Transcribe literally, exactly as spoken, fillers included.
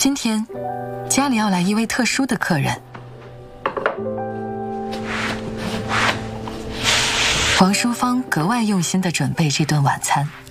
今天家里要来一位特殊的客人。王淑芳格外用心地准备这顿晚餐。